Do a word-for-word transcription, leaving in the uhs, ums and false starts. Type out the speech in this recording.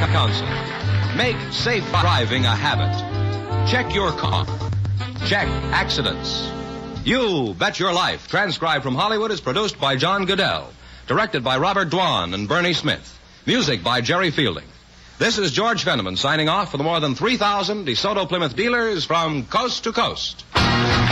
Council. Make safe driving a habit. Check your car. Check accidents. You Bet Your Life, transcribed from Hollywood, is produced by John Goodell. Directed by Robert Dwan and Bernie Smith. Music by Jerry Fielding. This is George Fenneman signing off for the more than three thousand DeSoto Plymouth dealers from coast to coast.